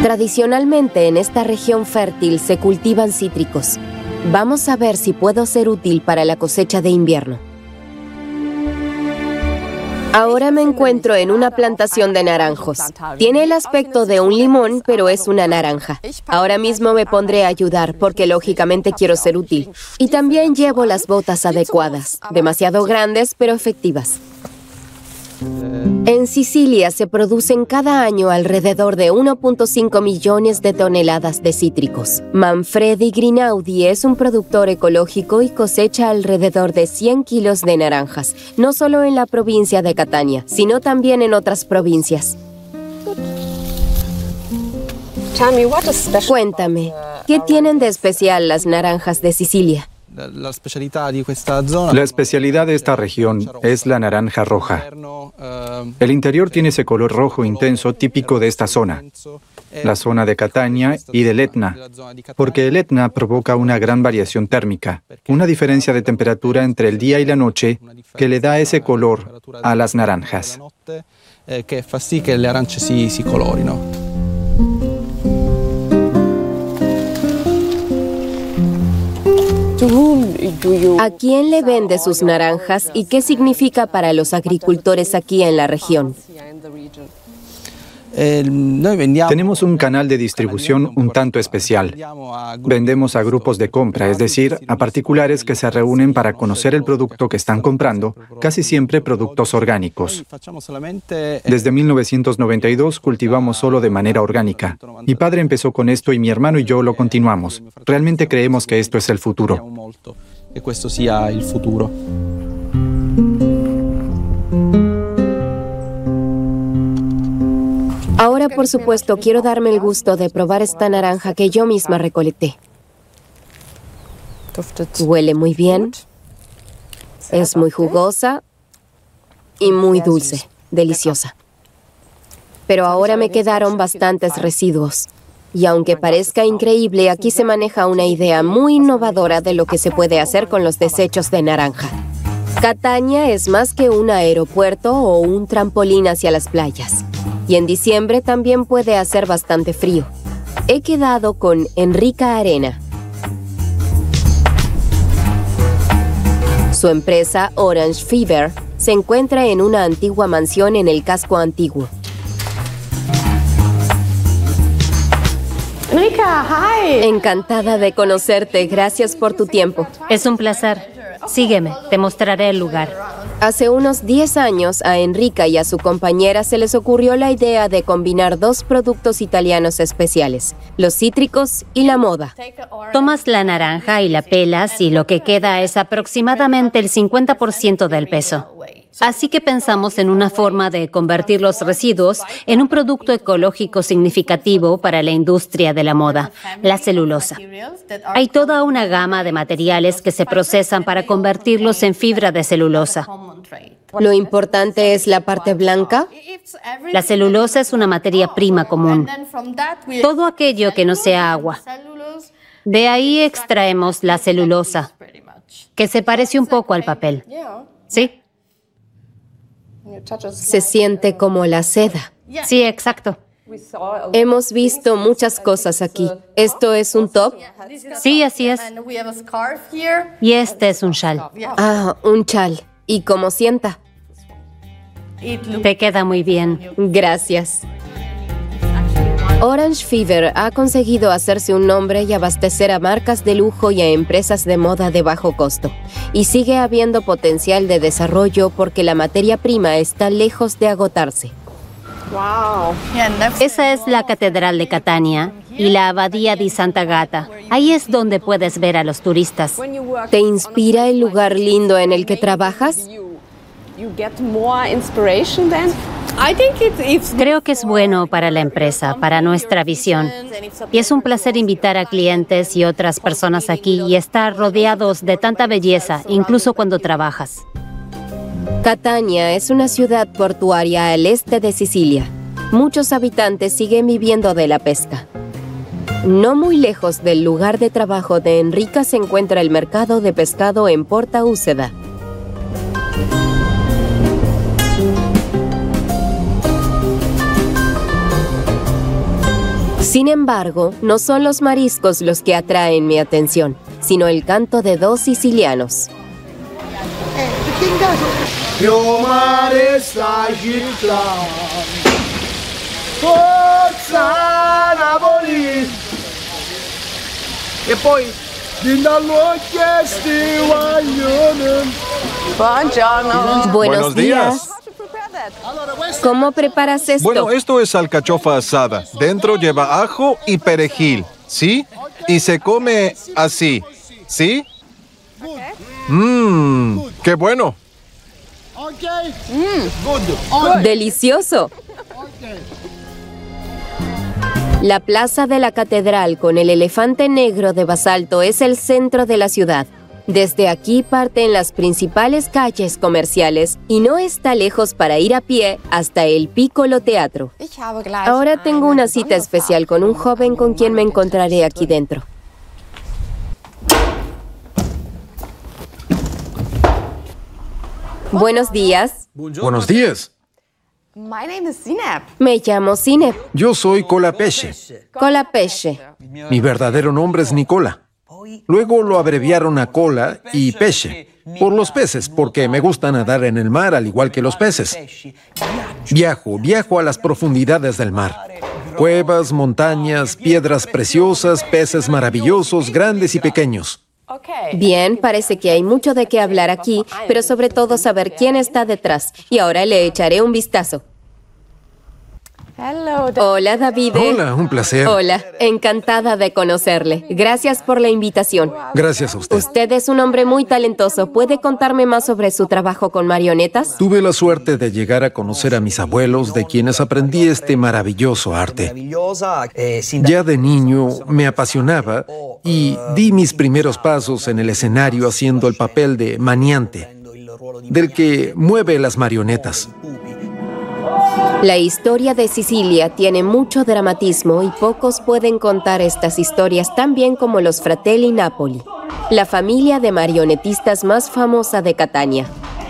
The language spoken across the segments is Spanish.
Tradicionalmente en esta región fértil se cultivan cítricos. Vamos a ver si puedo ser útil para la cosecha de invierno. Ahora me encuentro en una plantación de naranjos. Tiene el aspecto de un limón, pero es una naranja. Ahora mismo me pondré a ayudar porque lógicamente quiero ser útil. Y también llevo las botas adecuadas, demasiado grandes pero efectivas. En Sicilia se producen cada año alrededor de 1.5 millones de toneladas de cítricos. Manfredi Grinaudi es un productor ecológico y cosecha alrededor de 100 kilos de naranjas, no solo en la provincia de Catania, sino también en otras provincias. Cuéntame, ¿qué tienen de especial las naranjas de Sicilia? La especialidad de esta región es la naranja roja. El interior tiene ese color rojo intenso típico de esta zona, la zona de Catania y del Etna, porque el Etna provoca una gran variación térmica, una diferencia de temperatura entre el día y la noche que le da ese color a las naranjas. Que fa sì che le arance si colorino. ¿A quién le vende sus naranjas y qué significa para los agricultores aquí en la región? Tenemos un canal de distribución un tanto especial. Vendemos a grupos de compra, es decir, a particulares que se reúnen para conocer el producto que están comprando, casi siempre productos orgánicos. Desde 1992 cultivamos solo de manera orgánica. Mi padre empezó con esto y mi hermano y yo lo continuamos. Realmente creemos que esto es el futuro. Que questo sia il futuro. Ahora, por supuesto, quiero darme el gusto de probar esta naranja que yo misma recolecté. Huele muy bien, es muy jugosa y muy dulce, deliciosa. Pero ahora me quedaron bastantes residuos. Y aunque parezca increíble, aquí se maneja una idea muy innovadora de lo que se puede hacer con los desechos de naranja. Catania es más que un aeropuerto o un trampolín hacia las playas. Y en diciembre también puede hacer bastante frío. He quedado con Enrica Arena. Su empresa, Orange Fever, se encuentra en una antigua mansión en el casco antiguo. Enrica, hi. Encantada de conocerte. Gracias por tu tiempo. Es un placer. Sígueme, te mostraré el lugar. Hace unos 10 años, a Enrica y a su compañera se les ocurrió la idea de combinar dos productos italianos especiales, los cítricos y la moda. Tomas la naranja y la pelas y lo que queda es aproximadamente el 50% del peso. Así que pensamos en una forma de convertir los residuos en un producto ecológico significativo para la industria de la moda, la celulosa. Hay toda una gama de materiales que se procesan para convertirlos en fibra de celulosa. ¿Lo importante es la parte blanca? La celulosa es una materia prima común. Todo aquello que no sea agua. De ahí extraemos la celulosa, que se parece un poco al papel. ¿Sí? Se siente como la seda. Sí, exacto. Hemos visto muchas cosas aquí. ¿Esto es un top? Sí, así es. Y este es un chal. Ah, un chal. ¿Y cómo sienta? Te queda muy bien. Gracias. Orange Fever ha conseguido hacerse un nombre y abastecer a marcas de lujo y a empresas de moda de bajo costo. Y sigue habiendo potencial de desarrollo porque la materia prima está lejos de agotarse. Esa es la Catedral de Catania y la Abadía di Santa Gata. Ahí es donde puedes ver a los turistas. ¿Te inspira el lugar lindo en el que trabajas? Creo que es bueno para la empresa, para nuestra visión. Y es un placer invitar a clientes y otras personas aquí y estar rodeados de tanta belleza, incluso cuando trabajas. Catania es una ciudad portuaria al este de Sicilia. Muchos habitantes siguen viviendo de la pesca. No muy lejos del lugar de trabajo de Enrica se encuentra el mercado de pescado en Porta Úceda. Sin embargo, no son los mariscos los que atraen mi atención, sino el canto de dos sicilianos. Buenos días. ¿Cómo preparas esto? Bueno, esto es alcachofa asada. Dentro lleva ajo y perejil, ¿sí? Y se come así, ¿sí? ¡Qué bueno! ¡Delicioso! La plaza de la catedral con el elefante negro de basalto es el centro de la ciudad. Desde aquí parten las principales calles comerciales y no está lejos para ir a pie hasta el Piccolo Teatro. Ahora tengo una cita especial con un joven con quien me encontraré aquí dentro. Buenos días. Buenos días. Me llamo Zineb. Yo soy Colapesce. Colapesce. Mi verdadero nombre es Nicola. Luego lo abreviaron a Cola y Pesce, por los peces, porque me gusta nadar en el mar al igual que los peces. Viajo a las profundidades del mar. Cuevas, montañas, piedras preciosas, peces maravillosos, grandes y pequeños. Bien, parece que hay mucho de qué hablar aquí, pero sobre todo saber quién está detrás. Y ahora le echaré un vistazo. Hola, David. Hola, un placer. Hola, encantada de conocerle. Gracias por la invitación. Gracias a usted. Usted es un hombre muy talentoso. ¿Puede contarme más sobre su trabajo con marionetas? Tuve la suerte de llegar a conocer a mis abuelos, de quienes aprendí este maravilloso arte. Ya de niño me apasionaba y di mis primeros pasos en el escenario haciendo el papel de maniante, del que mueve las marionetas. La historia de Sicilia tiene mucho dramatismo y pocos pueden contar estas historias tan bien como los Fratelli Napoli, la familia de marionetistas más famosa de Catania.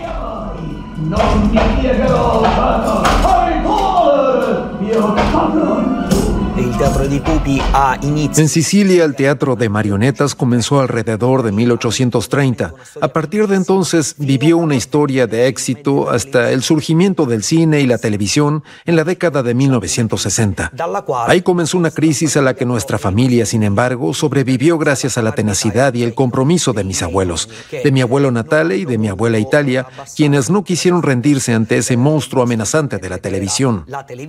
En Sicilia, el teatro de marionetas comenzó alrededor de 1830. A partir de entonces, vivió una historia de éxito hasta el surgimiento del cine y la televisión en la década de 1960. Ahí comenzó una crisis a la que nuestra familia, sin embargo, sobrevivió gracias a la tenacidad y el compromiso de mis abuelos, de mi abuelo Natale y de mi abuela Italia, quienes no quisieron rendirse ante ese monstruo amenazante de la televisión.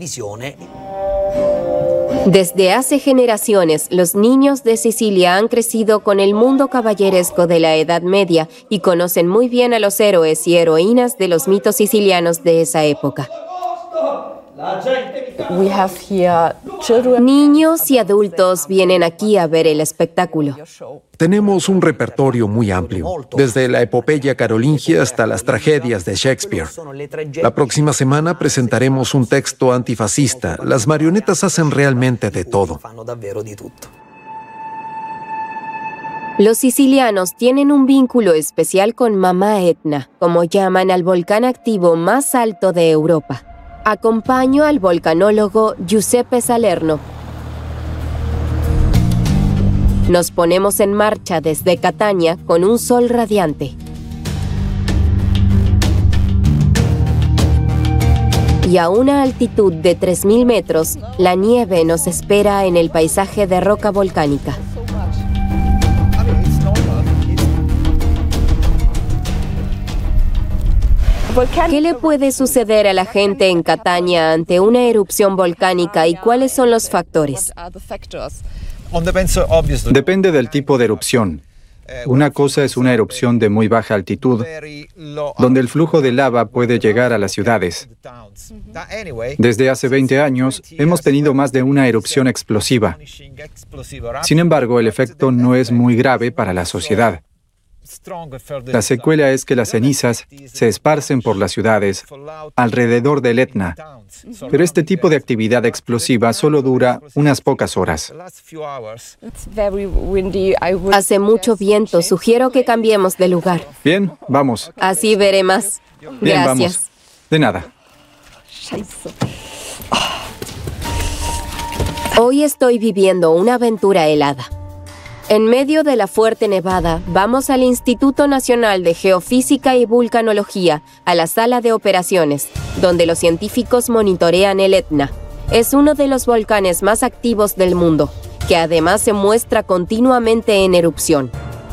Desde hace generaciones, los niños de Sicilia han crecido con el mundo caballeresco de la Edad Media y conocen muy bien a los héroes y heroínas de los mitos sicilianos de esa época. Niños y adultos vienen aquí a ver el espectáculo. Tenemos un repertorio muy amplio, desde la epopeya carolingia hasta las tragedias de Shakespeare. La próxima semana presentaremos un texto antifascista. Las marionetas hacen realmente de todo. Los sicilianos tienen un vínculo especial con Mamá Etna, como llaman al volcán activo más alto de Europa. Acompaño al volcanólogo Giuseppe Salerno. Nos ponemos en marcha desde Catania con un sol radiante. Y a una altitud de 3.000 metros, la nieve nos espera en el paisaje de roca volcánica. ¿Qué le puede suceder a la gente en Catania ante una erupción volcánica y cuáles son los factores? Depende del tipo de erupción. Una cosa es una erupción de muy baja altitud, donde el flujo de lava puede llegar a las ciudades. Desde hace 20 años, hemos tenido más de una erupción explosiva. Sin embargo, el efecto no es muy grave para la sociedad. La secuela es que las cenizas se esparcen por las ciudades alrededor del Etna, pero este tipo de actividad explosiva solo dura unas pocas horas. Hace mucho viento, sugiero que cambiemos de lugar. Bien, vamos. Así veré más. Bien, Gracias. vamos. De nada. Hoy estoy viviendo una aventura helada. En medio de la fuerte nevada, vamos al Instituto Nacional de Geofísica y Vulcanología, a la sala de operaciones, donde los científicos monitorean el Etna. Es uno de los volcanes más activos del mundo, que además se muestra continuamente en erupción.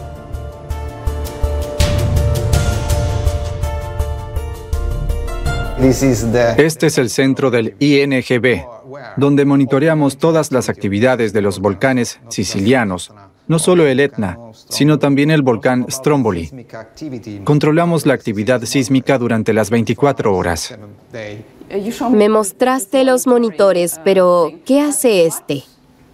Este es el centro del INGB, donde monitoreamos todas las actividades de los volcanes sicilianos, no solo el Etna, sino también el volcán Stromboli. Controlamos la actividad sísmica durante las 24 horas. Me mostraste los monitores, pero ¿qué hace este?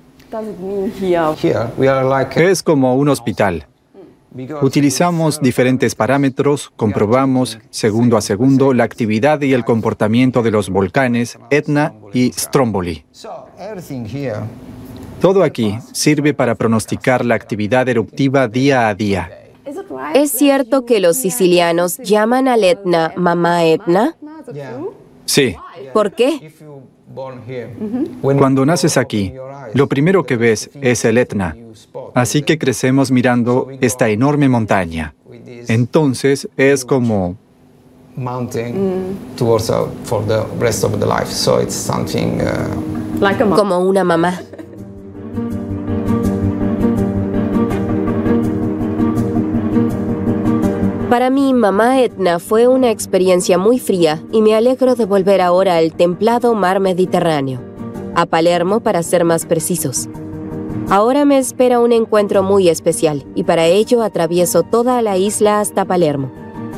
Es como un hospital. Utilizamos diferentes parámetros, comprobamos segundo a segundo la actividad y el comportamiento de los volcanes Etna y Stromboli. Todo aquí sirve para pronosticar la actividad eruptiva día a día. ¿Es cierto que los sicilianos llaman al Etna Mamá Etna? Sí. ¿Por qué? Cuando naces aquí, lo primero que ves es el Etna. Así que crecemos mirando esta enorme montaña. Entonces es como como una mamá. Para mí, Mamá Etna fue una experiencia muy fría y me alegro de volver ahora al templado mar Mediterráneo, a Palermo para ser más precisos. Ahora me espera un encuentro muy especial y para ello atravieso toda la isla hasta Palermo.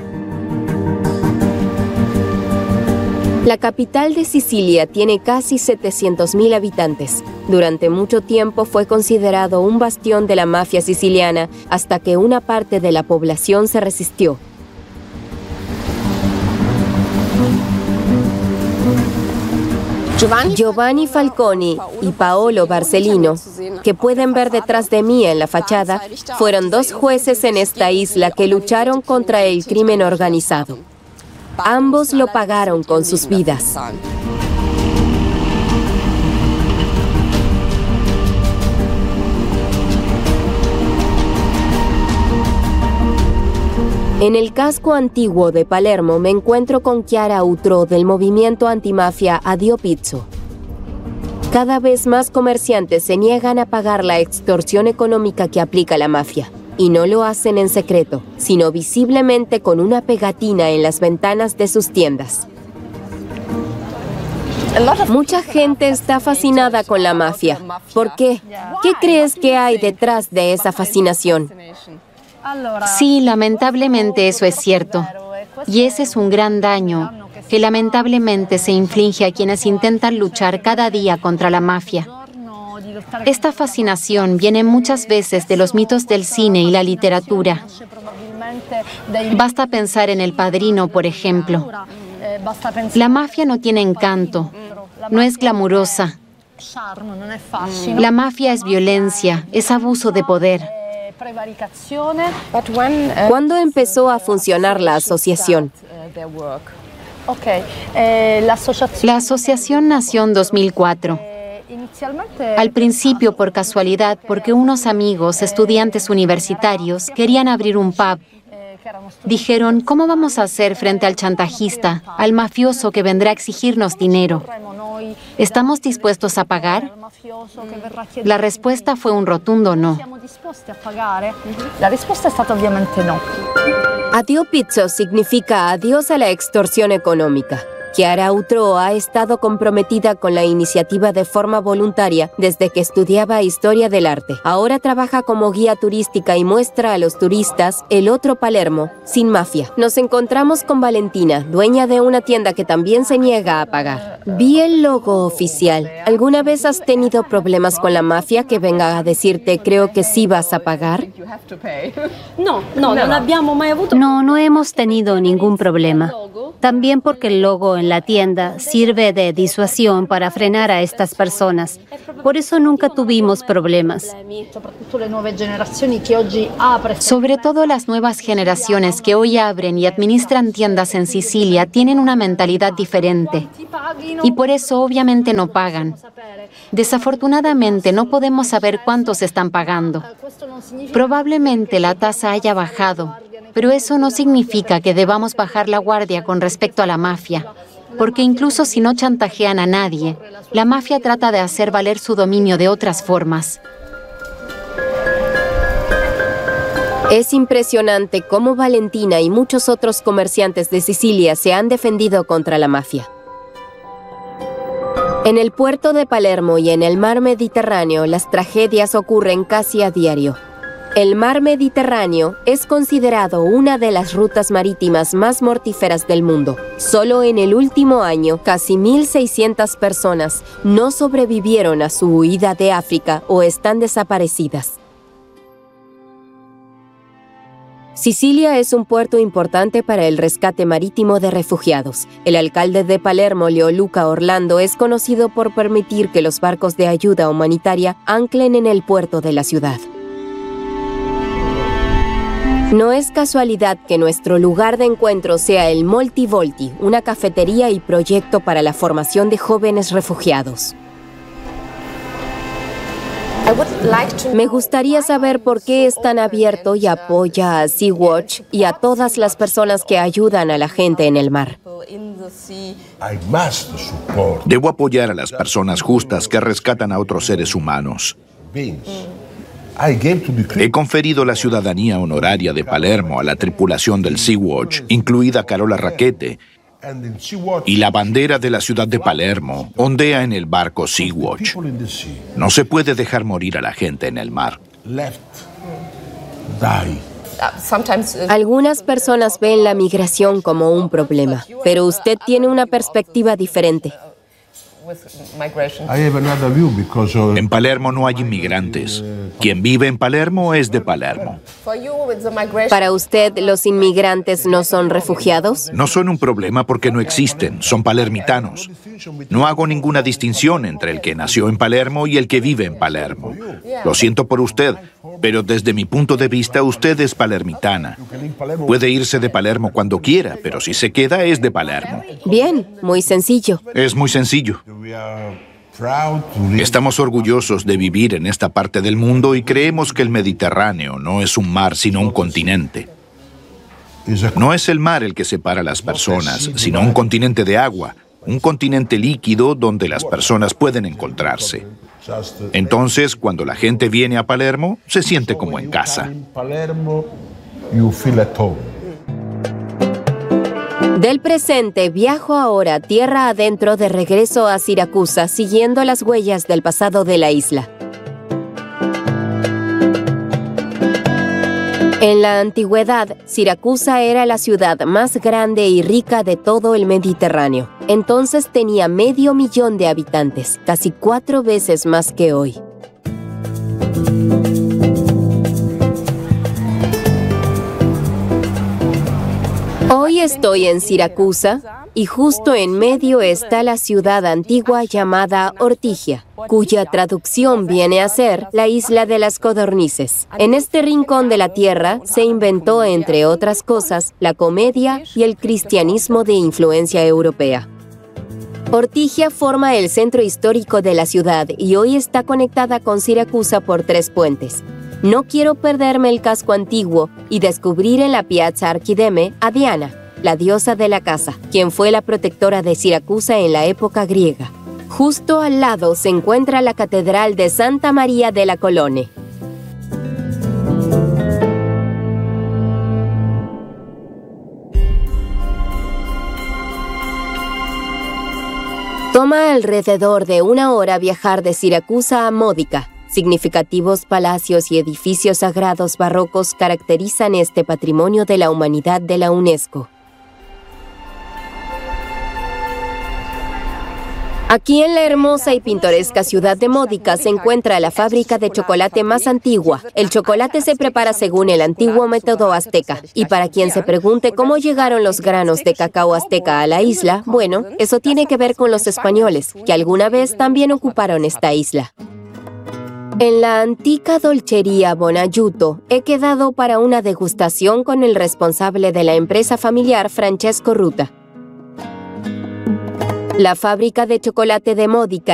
La capital de Sicilia tiene casi 700.000 habitantes. Durante mucho tiempo fue considerado un bastión de la mafia siciliana hasta que una parte de la población se resistió. Giovanni Falconi y Paolo Borsellino, que pueden ver detrás de mí en la fachada, fueron dos jueces en esta isla que lucharon contra el crimen organizado. Ambos lo pagaron con sus vidas. En el casco antiguo de Palermo me encuentro con Chiara Outro del movimiento antimafia Addio Pizzo. Cada vez más comerciantes se niegan a pagar la extorsión económica que aplica la mafia. Y no lo hacen en secreto, sino visiblemente con una pegatina en las ventanas de sus tiendas. Mucha gente está fascinada con la mafia. ¿Por qué? ¿Qué crees que hay detrás de esa fascinación? Sí, lamentablemente eso es cierto. Y ese es un gran daño que lamentablemente se inflige a quienes intentan luchar cada día contra la mafia. Esta fascinación viene muchas veces de los mitos del cine y la literatura. Basta pensar en El Padrino, por ejemplo. La mafia no tiene encanto, no es glamurosa. La mafia es violencia, es abuso de poder. ¿Cuándo empezó a funcionar la asociación? La asociación nació en 2004. Al principio, por casualidad, porque unos amigos, estudiantes universitarios, querían abrir un pub. Dijeron, ¿cómo vamos a hacer frente al chantajista, al mafioso que vendrá a exigirnos dinero? ¿Estamos dispuestos a pagar? La respuesta fue un rotundo no. La risposta è stata ovviamente no. Addio Pizzo significa adiós a la extorsión económica. Chiara Outro ha estado comprometida con la iniciativa de forma voluntaria desde que estudiaba Historia del Arte. Ahora trabaja como guía turística y muestra a los turistas el otro Palermo, sin mafia. Nos encontramos con Valentina, dueña de una tienda que también se niega a pagar. Vi el logo oficial. ¿Alguna vez has tenido problemas con la mafia que venga a decirte creo que sí vas a pagar? No hemos tenido ningún problema. También porque el logo en la tienda sirve de disuasión para frenar a estas personas. Por eso nunca tuvimos problemas. Sobre todo las nuevas generaciones que hoy abren y administran tiendas en Sicilia tienen una mentalidad diferente. Y por eso obviamente no pagan. Desafortunadamente no podemos saber cuántos están pagando. Probablemente la tasa haya bajado, pero eso no significa que debamos bajar la guardia con respecto a la mafia, porque incluso si no chantajean a nadie, la mafia trata de hacer valer su dominio de otras formas. Es impresionante cómo Valentina y muchos otros comerciantes de Sicilia se han defendido contra la mafia. En el puerto de Palermo y en el mar Mediterráneo, las tragedias ocurren casi a diario. El mar Mediterráneo es considerado una de las rutas marítimas más mortíferas del mundo. Solo en el último año, casi 1.600 personas no sobrevivieron a su huida de África o están desaparecidas. Sicilia es un puerto importante para el rescate marítimo de refugiados. El alcalde de Palermo, Leoluca Orlando, es conocido por permitir que los barcos de ayuda humanitaria anclen en el puerto de la ciudad. No es casualidad que nuestro lugar de encuentro sea el Molti Volti, una cafetería y proyecto para la formación de jóvenes refugiados. Me gustaría saber por qué es tan abierto y apoya a Sea-Watch y a todas las personas que ayudan a la gente en el mar. Debo apoyar a las personas justas que rescatan a otros seres humanos. He conferido la ciudadanía honoraria de Palermo a la tripulación del Sea-Watch, incluida Carola Rackete, y la bandera de la ciudad de Palermo ondea en el barco Sea-Watch. No se puede dejar morir a la gente en el mar. Algunas personas ven la migración como un problema, pero usted tiene una perspectiva diferente. En Palermo no hay inmigrantes. Quien vive en Palermo es de Palermo. ¿Para usted los inmigrantes no son refugiados? No son un problema porque no existen, son palermitanos. No hago ninguna distinción entre el que nació en Palermo y el que vive en Palermo. Lo siento por usted, pero desde mi punto de vista usted es palermitana. Puede irse de Palermo cuando quiera, pero si se queda es de Palermo. Bien, muy sencillo. Es muy sencillo. Estamos orgullosos de vivir en esta parte del mundo y creemos que el Mediterráneo no es un mar, sino un continente. No es el mar el que separa a las personas, sino un continente de agua, un continente líquido donde las personas pueden encontrarse. Entonces, cuando la gente viene a Palermo, se siente como en casa. Del presente viajo ahora tierra adentro de regreso a Siracusa, siguiendo las huellas del pasado de la isla. En la antigüedad, Siracusa era la ciudad más grande y rica de todo el Mediterráneo. Entonces tenía 500,000 de habitantes, casi 4 veces más que hoy. Hoy estoy en Siracusa y justo en medio está la ciudad antigua llamada Ortigia, cuya traducción viene a ser la isla de las codornices. En este rincón de la tierra se inventó, entre otras cosas, la comedia y el cristianismo de influencia europea. Ortigia forma el centro histórico de la ciudad y hoy está conectada con Siracusa por 3 puentes. No quiero perderme el casco antiguo y descubrir en la Piazza Archideme a Diana, la diosa de la casa, quien fue la protectora de Siracusa en la época griega. Justo al lado se encuentra la Catedral de Santa María della Colonna. Toma alrededor de 1 hora viajar de Siracusa a Módica. Significativos palacios y edificios sagrados barrocos caracterizan este patrimonio de la humanidad de la UNESCO. Aquí en la hermosa y pintoresca ciudad de Modica se encuentra la fábrica de chocolate más antigua. El chocolate se prepara según el antiguo método azteca. Y para quien se pregunte cómo llegaron los granos de cacao azteca a la isla, bueno, eso tiene que ver con los españoles, que alguna vez también ocuparon esta isla. En la antica dolcería Bonaiuto he quedado para una degustación con el responsable de la empresa familiar Francesco Ruta. La fábrica de chocolate de Modica